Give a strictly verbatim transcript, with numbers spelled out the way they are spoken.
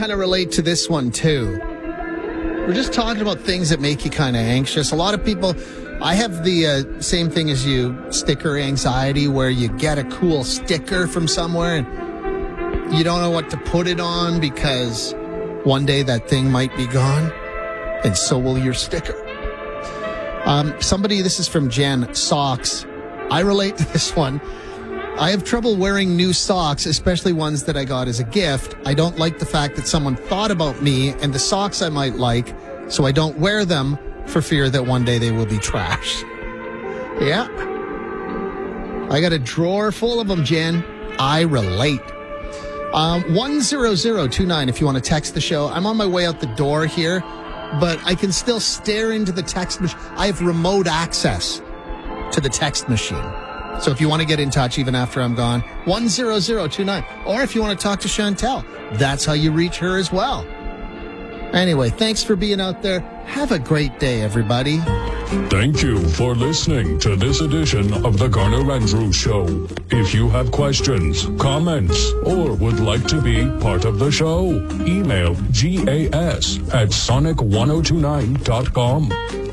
kind of relate to this one, too. We're just talking about things that make you kind of anxious. A lot of people, I have the uh, same thing as you, sticker anxiety, where you get a cool sticker from somewhere and you don't know what to put it on because one day that thing might be gone, and so will your sticker. Um, somebody, this is from Jen, socks. I relate to this one. I have trouble wearing new socks, especially ones that I got as a gift. I don't like the fact that someone thought about me and the socks I might like, so I don't wear them for fear that one day they will be trashed. Yeah. I got a drawer full of them, Jen. I relate. Um, one zero zero two nine if you want to text the show. I'm on my way out the door here, but I can still stare into the text machine. I have remote access to the text machine. So if you want to get in touch even after I'm gone, one zero zero two nine. Or if you want to talk to Chantel, that's how you reach her as well. Anyway, thanks for being out there. Have a great day, everybody. Thank you for listening to this edition of the Garner Andrews Show. If you have questions, comments, or would like to be part of the show, email gas at sonic ten twenty-nine dot com.